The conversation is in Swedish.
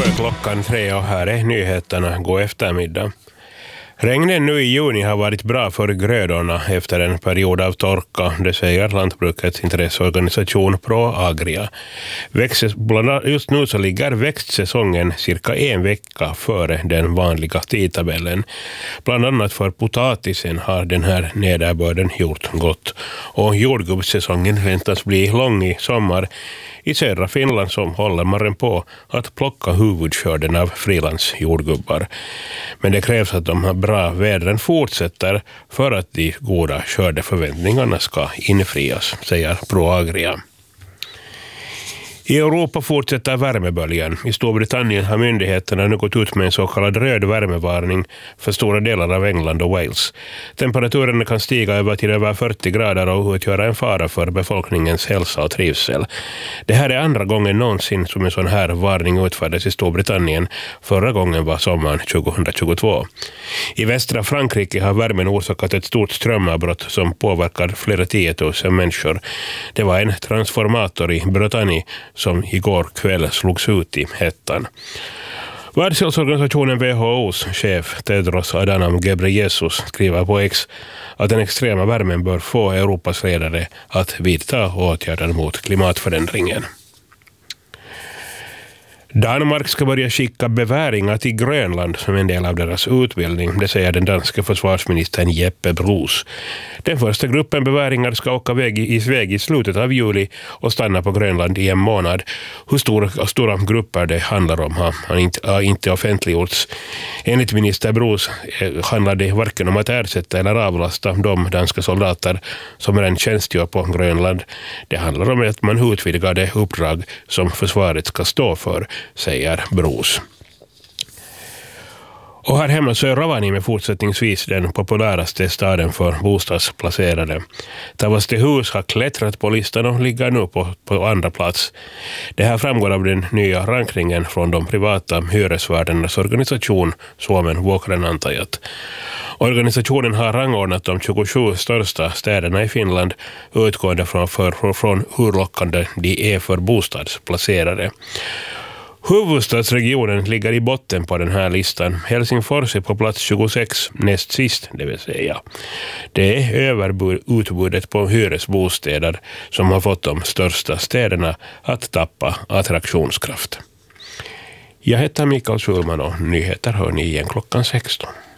är klockan 3 och här är nyheterna. God eftermiddag. Regnen nu i juni har varit bra för grödorna efter en period av torka, det säger lantbrukets intresseorganisation ProAgria. Just nu så ligger växtsäsongen cirka en vecka före den vanliga tidtabellen. Bland annat för potatisen har den här nederbörden gjort gott. Och jordgubbssäsongen väntas bli lång i sommar. I södra Finland som håller man på att plocka huvudskörden av frilandsjordgubbar. Men det krävs att de bra vädren fortsätter för att de goda skördeförväntningarna ska infrias, säger ProAgria. I Europa fortsätter värmeböljan. I Storbritannien har myndigheterna nu gått ut med en så kallad röd värmevarning för stora delar av England och Wales. Temperaturen kan stiga över till över 40 grader och utgöra en fara för befolkningens hälsa och trivsel. Det här är andra gången någonsin som en sån här varning utfärdades i Storbritannien. Förra gången var sommaren 2022. I västra Frankrike har värmen orsakat ett stort strömavbrott som påverkar flera 10 000 människor. Det var en transformator i Bretagne som igår kväll slogs ut i hettan. Världshälsoorganisationen WHO:s chef Tedros Adhanom Ghebreyesus skriver på X att den extrema värmen bör få Europas ledare att vidta åtgärder mot klimatförändringen. Danmark ska börja skicka beväringar till Grönland som en del av deras utbildning, det säger den danska försvarsministern Jeppe Bruus. Den första gruppen beväringar ska åka iväg i slutet av juli och stanna på Grönland i en månad. Hur stora grupper det handlar om har inte offentliggjorts. Enligt minister Bruus handlar det varken om att ersätta eller avlasta de danska soldater som redan tjänstgör på Grönland. Det handlar om att man utvidgar det uppdrag som försvaret ska stå för, säger Bruus. Och här hemma så är Rovaniemi fortsättningsvis den populäraste staden för bostadsplacerade. Tavastehus har klättrat på listan och ligger nu på andra plats. Det här framgår av den nya rankningen från de privata hyresvärdarnas organisation Suomen vuokranantajat. Organisationen har rangordnat de 27 största städerna i Finland utgående från hur lockande de är för bostadsplacerade. Huvudstadsregionen ligger i botten på den här listan. Helsingfors är på plats 26, näst sist det vill säga. Det är överutbudet på hyresbostäder som har fått de största städerna att tappa attraktionskraft. Jag heter Mikael Schulman och nyheter hör ni igen klockan 16.